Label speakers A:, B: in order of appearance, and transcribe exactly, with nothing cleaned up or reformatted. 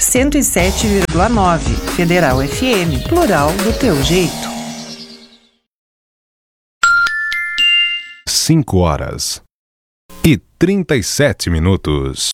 A: cento e sete vírgula nove. Federal F M, plural do teu jeito.
B: Cinco horas e trinta e sete minutos.